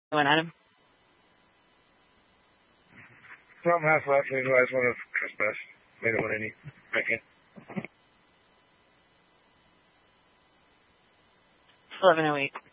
Going at him. Something half left, maybe last one of Christmas. Made it 180. Okay. 1108.